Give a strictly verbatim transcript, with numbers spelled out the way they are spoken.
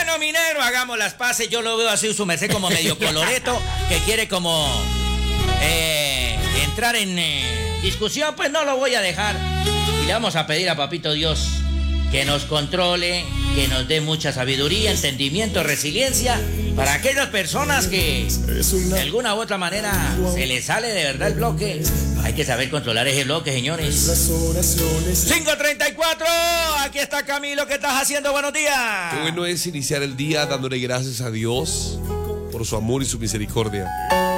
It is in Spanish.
Bueno, minero, hagamos las paces. Yo lo veo así, su merced, como medio coloreto, que quiere como eh, entrar en eh, discusión. Pues no lo voy a dejar. Y le vamos a pedir a Papito Dios que nos controle, que nos dé mucha sabiduría, entendimiento, resiliencia para aquellas personas que de alguna u otra manera se les sale de verdad el bloque. Hay que saber controlar ese bloque, señores. cinco treinta y cuatro, aquí está Camilo, ¿qué estás haciendo? Buenos días. Qué bueno es iniciar el día dándole gracias a Dios por su amor y su misericordia.